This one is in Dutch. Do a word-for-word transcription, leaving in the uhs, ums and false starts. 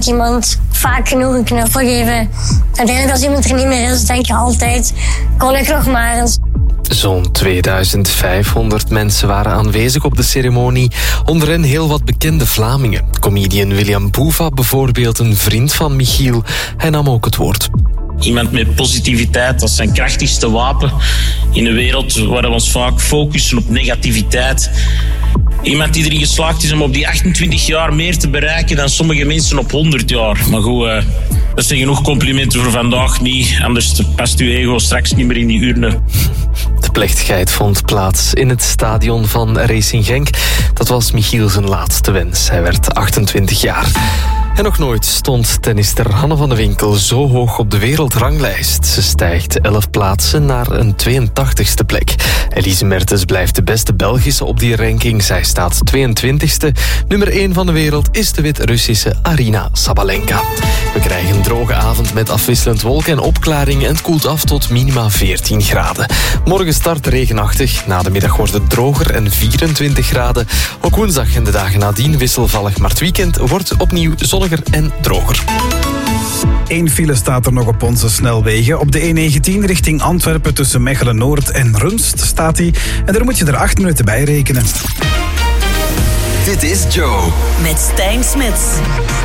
Iemand vaak genoeg een knuffel geven. Uiteindelijk als iemand er niet meer is, denk je altijd, kon ik nog maar eens. Zo'n tweeduizend vijfhonderd mensen waren aanwezig op de ceremonie, onder hen heel wat bekende Vlamingen. Comedian William Boeva bijvoorbeeld, een vriend van Michiel, hij nam ook het woord. Iemand met positiviteit, dat is zijn krachtigste wapen in een wereld waar we ons vaak focussen op negativiteit. Iemand die erin geslaagd is om op die achtentwintig jaar meer te bereiken dan sommige mensen op honderd jaar. Maar goed, uh, dat zijn genoeg complimenten voor vandaag niet. Anders past uw ego straks niet meer in die urne. De plechtigheid vond plaats in het stadion van Racing Genk. Dat was Michiel zijn laatste wens. Hij werd achtentwintig jaar. En nog nooit stond tennister Hanne van de Winkel zo hoog op de wereldranglijst. Ze stijgt elf plaatsen naar een tweeëntachtigste plek. Elise Mertens blijft de beste Belgische op die ranking. Zij staat tweeëntwintigste. Nummer één van de wereld is de Wit-Russische Arina Sabalenka. We krijgen een droge avond met afwisselend wolken en opklaring. En het koelt af tot minima veertien graden. Morgen start regenachtig. Na de middag wordt het droger en vierentwintig graden. Ook woensdag en de dagen nadien wisselvallig. Maar het weekend wordt opnieuw zonniger en droger. Eén file staat er nog op onze snelwegen. Op de E negentien richting Antwerpen tussen Mechelen-Noord en Runst staat hij. En daar moet je er acht minuten bij rekenen. Dit is Joe. Met Stijn Smits.